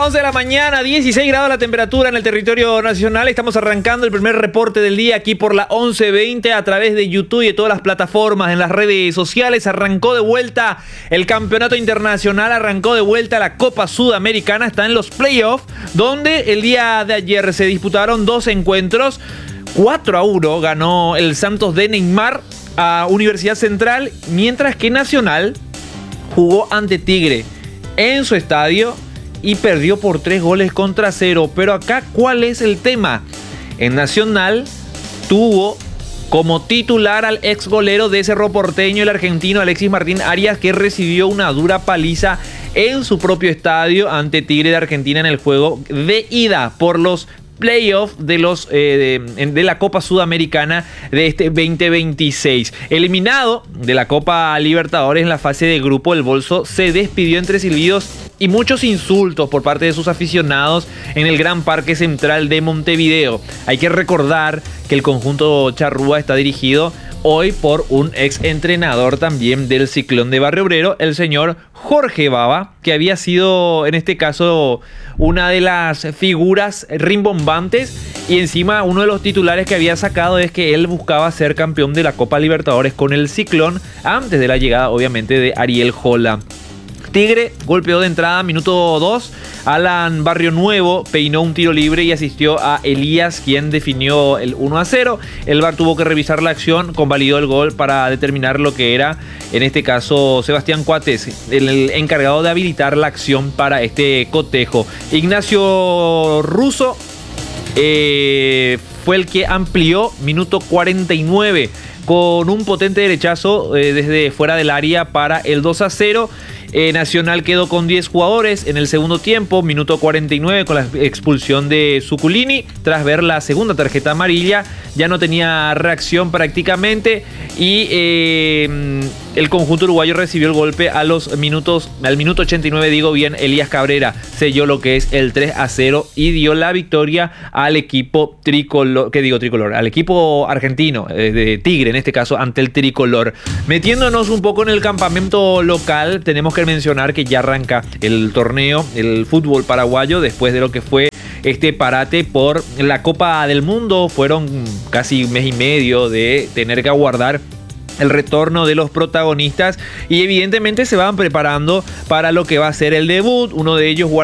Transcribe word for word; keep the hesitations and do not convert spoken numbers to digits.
once de la mañana, dieciséis grados la temperatura en el territorio nacional. Estamos arrancando el primer reporte del día aquí por la once veinte a través de YouTube y de todas las plataformas en las redes sociales. Arrancó de vuelta el campeonato internacional, arrancó de vuelta la Copa Sudamericana. Está en los playoffs, donde el día de ayer se disputaron dos encuentros. cuatro a uno ganó el Santos de Neymar a Universidad Central, mientras que Nacional jugó ante Tigre en su estadio y perdió por tres goles contra cero. Pero acá, ¿cuál es el tema? En Nacional tuvo como titular al ex golero de Cerro Porteño, el argentino Alexis Martín Arias, que recibió una dura paliza en su propio estadio ante Tigre de Argentina en el juego de ida por los playoff de los eh, de, de la Copa Sudamericana de este veinte veintiséis. Eliminado de la Copa Libertadores en la fase de grupo, el Bolso se despidió entre silbidos y muchos insultos por parte de sus aficionados en el Gran Parque Central de Montevideo. Hay que recordar que el conjunto charrúa está dirigido hoy por un ex entrenador también del Ciclón de Barrio Obrero, el señor Jorge Baba, que había sido en este caso una de las figuras rimbombantes, y encima uno de los titulares que había sacado es que él buscaba ser campeón de la Copa Libertadores con el Ciclón antes de la llegada obviamente de Ariel Jola. Tigre golpeó de entrada, minuto dos. Alan Barrio Nuevo peinó un tiro libre y asistió a Elías, quien definió el uno a cero. El V A R tuvo que revisar la acción, convalidó el gol para determinar lo que era, en este caso, Sebastián Coates, el encargado de habilitar la acción para este cotejo. Ignacio Russo eh, fue el que amplió, minuto cuarenta y nueve, con un potente derechazo eh, desde fuera del área para el dos a cero. Eh, Nacional quedó con diez jugadores en el segundo tiempo, minuto cuarenta y nueve, con la expulsión de Zuculini. Tras ver la segunda tarjeta amarilla, ya no tenía reacción prácticamente y eh, el conjunto uruguayo recibió el golpe a los minutos, al minuto ochenta y nueve, digo bien, Elías Cabrera selló lo que es el tres a cero y dio la victoria al equipo tricolor, ¿qué digo tricolor? Al equipo argentino, eh, de Tigre en este caso, ante el tricolor. Metiéndonos un poco en el campamento local, tenemos que mencionar que ya arranca el torneo, el fútbol paraguayo, después de lo que fue este parate por la Copa del Mundo. Fueron casi un mes y medio de tener que aguardar el retorno de los protagonistas y evidentemente se van preparando para lo que va a ser el debut. Uno de ellos